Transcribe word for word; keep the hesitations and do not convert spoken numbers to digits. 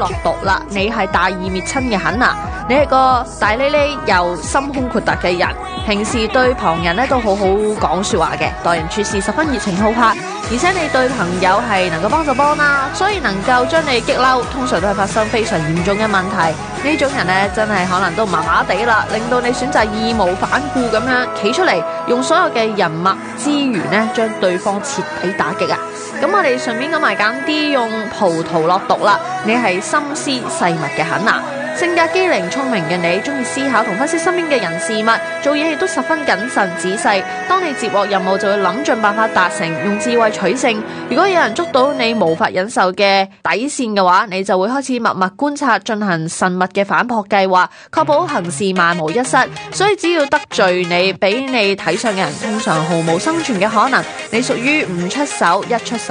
落毒啦，你係大義滅親嘅很啊！你係個大咧咧又心胸闊達嘅人，平時對旁人咧都好好講說話嘅，待人處事十分熱情好客，而且你對朋友係能夠幫就幫啦，所以能夠將你激嬲，通常都係發生非常嚴重嘅問題。呢種人呢，真係可能都麻麻地啦，令到你選擇義無反顧咁樣企出嚟，用所有嘅人脈資源呢，將對方徹底打擊啊！咁我哋順便講埋揀啲用葡萄落毒啦，你係心思細密嘅很啊！性格機靈聰明嘅你，中意思考同分析身邊嘅人事物，做嘢亦都十分謹慎仔細。當你接獲任務，就會諗盡辦法達成，用智慧取勝。如果有人捉到你無法忍受嘅底線嘅話，你就會開始默默觀察，進行慎密嘅反撲計劃，確保行事萬無一失。所以只要得罪你，俾你睇上嘅人，通常毫無生存嘅可能。你屬於唔出手，一出手